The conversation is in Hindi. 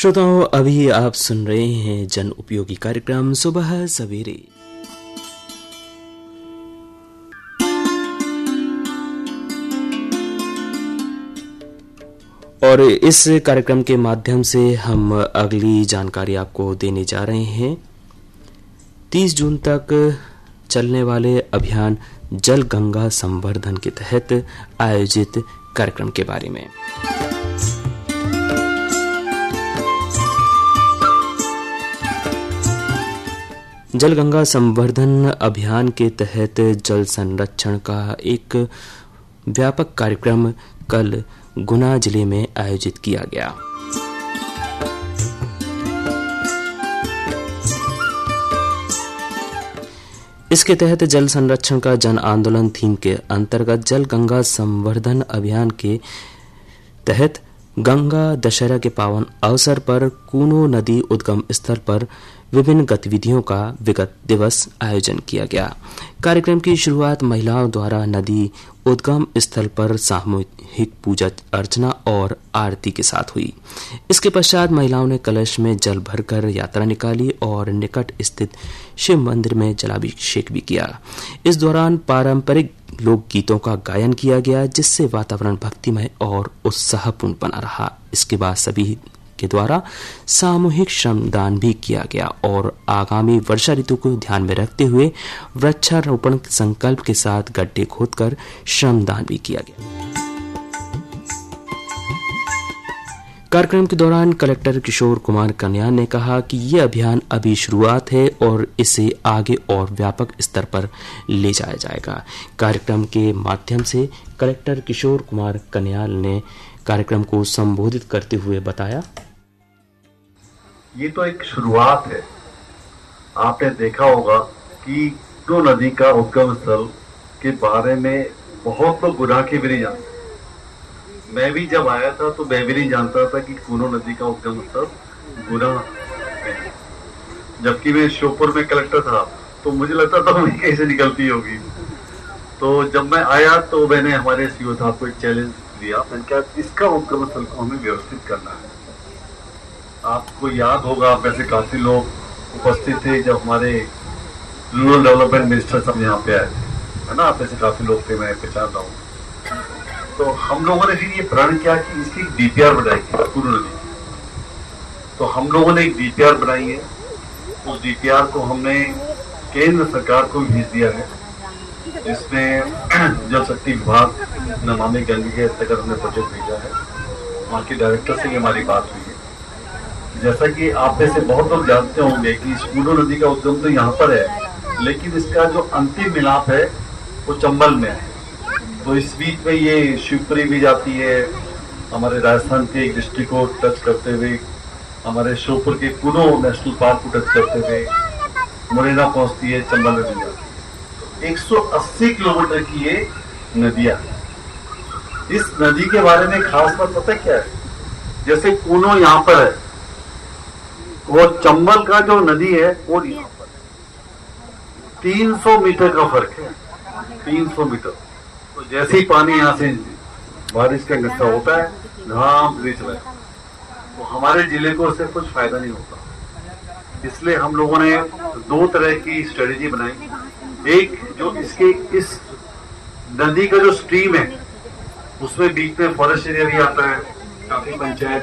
श्रोताओं, अभी आप सुन रहे हैं जन उपयोगी कार्यक्रम सुबह सवेरे। और इस कार्यक्रम के माध्यम से हम अगली जानकारी आपको देने जा रहे हैं 30 जून तक चलने वाले अभियान जल गंगा संवर्धन के तहत आयोजित कार्यक्रम के बारे में। जल गंगा संवर्धन अभियान के तहत जल संरक्षण का एक व्यापक कार्यक्रम कल गुना जिले में आयोजित किया गया। इसके तहत जल संरक्षण का जन आंदोलन थीम के अंतर्गत जल गंगा संवर्धन अभियान के तहत गंगा दशहरा के पावन अवसर पर कूनो नदी उद्गम स्थल पर विभिन्न गतिविधियों का विगत दिवस आयोजन किया गया। कार्यक्रम की शुरुआत महिलाओं द्वारा नदी उद्गम स्थल पर सामूहिक पूजा अर्चना और आरती के साथ हुई। इसके पश्चात महिलाओं ने कलश में जल भरकर यात्रा निकाली और निकट स्थित शिव मंदिर में जलाभिषेक भी किया। इस दौरान पारंपरिक लोक गीतों का गायन किया गया, जिससे वातावरण भक्तिमय और उत्साहपूर्ण बना रहा। इसके बाद सभी के द्वारा सामूहिक श्रमदान भी किया गया और आगामी वर्षा ऋतु को ध्यान में रखते हुए वृक्षारोपण संकल्प के साथ गड्ढे खोदकर श्रमदान भी किया गया। कार्यक्रम के दौरान कलेक्टर किशोर कुमार कन्याल ने कहा कि ये अभियान अभी शुरुआत है और इसे आगे और व्यापक स्तर पर ले जाया जाएगा। कार्यक्रम के माध्यम से कलेक्टर किशोर कुमार कन्याल ने कार्यक्रम को संबोधित करते हुए बताया, ये तो एक शुरुआत है। आपने देखा होगा कि दो नदी का उद्गम स्थल के बारे में बहुत लोग गुना के भी नहीं जानते। मैं भी जब आया था तो मैं भी नहीं जानता था कि कूनो नदी का उद्गम स्थल गुना है। जबकि मैं श्योपुर में कलेक्टर था तो मुझे लगता था वही कैसे निकलती होगी। तो जब मैं आया तो मैंने हमारे सीओ साहब को एक चैलेंज दिया। मैंने कहा इसका उद्गम स्थल को हमें व्यवस्थित करना है। आपको याद होगा, आप ऐसे काफी लोग उपस्थित थे जब हमारे रूरल डेवलपमेंट मिनिस्टर सब यहाँ पे आए थे, है ना। आप ऐसे काफी लोग थे, मैं पहचान रहा हूँ। तो हम लोगों ने फिर ये प्रण किया कि इसकी डीपीआर बनाएगी कूनो नदी। तो हम लोगों ने एक डीपीआर बनाई है। उस डीपीआर को हमने केंद्र सरकार को भेज दिया है, जिसमें जल शक्ति विभाग नमामि गंगे के अंतर्गत हमने प्रोजेक्ट भेजा है। वहाँ के डायरेक्टर से हमारी बात हुई है। जैसा कि आप में से बहुत लोग जानते होंगे कि कूनो नदी का उद्गम तो यहाँ पर है, लेकिन इसका जो अंतिम मिलाप है वो चंबल में है। तो इस बीच में ये शिवपुरी भी जाती है, हमारे राजस्थान के एक डिस्ट्रिक्ट को टच करते हुए, हमारे श्योपुर के कूनो नेशनल पार्क को टच करते हुए मुरैना पहुंचती है, चंबल में भी जाती है। 180 किलोमीटर की ये नदियां। इस नदी के बारे में खास बात पता क्या है? जैसे कूनो यहाँ पर है, वो चंबल का जो नदी है वो यहाँ पर 300 मीटर का फर्क है। 300 मीटर। तो जैसे ही पानी यहाँ से बारिश का इकट्ठा होता है, धाम रिच रहा है, तो हमारे जिले को उससे कुछ फायदा नहीं होता। इसलिए हम लोगों ने दो तरह की स्ट्रेटेजी बनाई। एक जो इसके इस नदी का जो स्ट्रीम है उसमें बीच में फॉरेस्ट एरिया भी आता है, काफी पंचायत